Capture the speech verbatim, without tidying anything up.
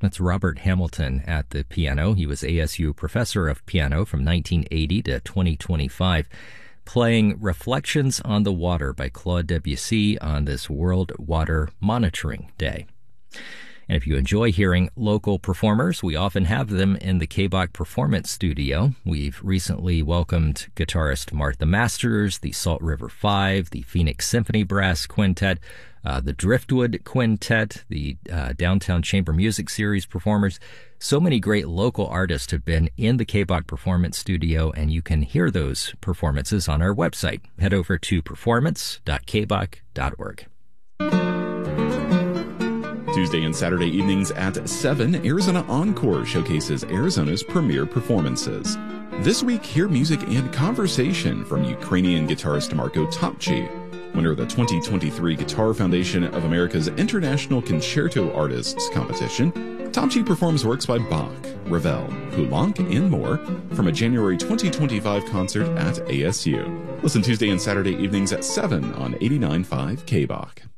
That's Robert Hamilton at the piano. He was A S U professor of piano from nineteen eighty to twenty twenty-five, playing Reflections on the Water by Claude Debussy on this World Water Monitoring Day. And if you enjoy hearing local performers, we often have them in the K B O C Performance Studio. We've recently welcomed guitarist Martha Masters, the Salt River Five, the Phoenix Symphony Brass Quintet, uh, the Driftwood Quintet, the uh, Downtown Chamber Music Series performers. So many great local artists have been in the K B O C Performance Studio, and you can hear those performances on our website. Head over to performance dot k b o c dot org. Tuesday and Saturday evenings at seven, Arizona Encore showcases Arizona's premier performances. This week, hear music and conversation from Ukrainian guitarist Marko Topchi, winner of the twenty twenty-three Guitar Foundation of America's International Concerto Artists Competition. Topchi performs works by Bach, Ravel, Poulenc, and more from a January twenty twenty-five concert at A S U. Listen Tuesday and Saturday evenings at seven on eighty-nine point five K B O C.